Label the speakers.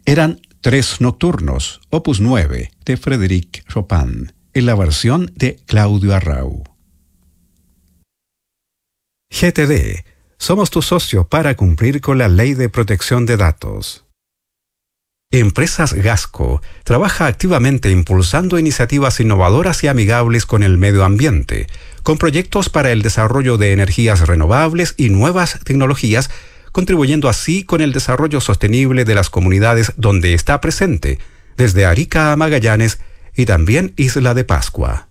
Speaker 1: Eran Tres Nocturnos, opus 9, de Frédéric Chopin, en la versión de Claudio Arrau. GTD. Somos tu socio para cumplir con la Ley de Protección de Datos. Empresas Gasco trabaja activamente impulsando iniciativas innovadoras y amigables con el medio ambiente, con proyectos para el desarrollo de energías renovables y nuevas tecnologías, contribuyendo así con el desarrollo sostenible de las comunidades donde está presente, desde Arica a Magallanes y también Isla de Pascua.